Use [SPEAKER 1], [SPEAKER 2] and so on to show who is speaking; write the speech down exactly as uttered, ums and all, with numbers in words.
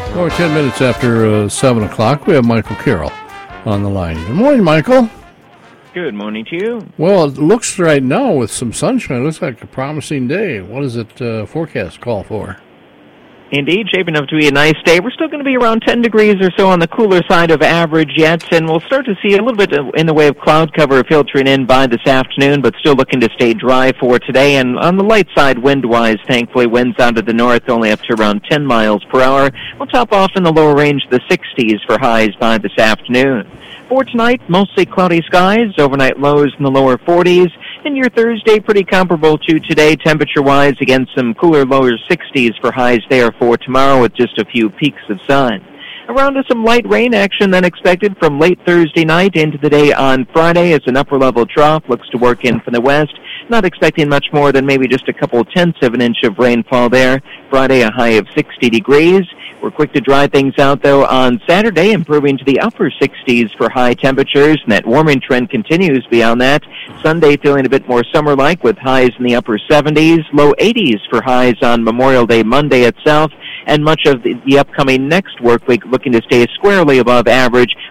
[SPEAKER 1] Or ten minutes after uh, seven o'clock, we have Michael Carroll on the line. Good morning, Michael.
[SPEAKER 2] Good morning to you.
[SPEAKER 1] Well, it looks right now with some sunshine, it looks like a promising day. What does it uh, forecast call for?
[SPEAKER 2] Indeed, shaping up to be a nice day. We're still going to be around ten degrees or so on the cooler side of average yet, and we'll start to see a little bit in the way of cloud cover filtering in by this afternoon, but still looking to stay dry for today. And on the light side, wind-wise, thankfully, winds out of the north only up to around ten miles per hour. We'll top off in the lower range of the sixties for highs by this afternoon. For tonight, mostly cloudy skies, overnight lows in the lower forties, and your Thursday pretty comparable to today temperature-wise, again some cooler lower sixties for highs there for tomorrow with just a few peaks of sun. Around to some light rain action then expected from late Thursday night into the day on Friday as an upper-level trough looks to work in from the west. Not expecting much more than maybe just a couple tenths of an inch of rainfall there. Friday, a high of sixty degrees. We're quick to dry things out, though, on Saturday, improving to the upper sixties for high temperatures, and that warming trend continues beyond that. Sunday feeling a bit more summer-like with highs in the upper seventies, low eighties for highs on Memorial Day Monday itself, and much of the, the upcoming next work week looking to stay squarely above average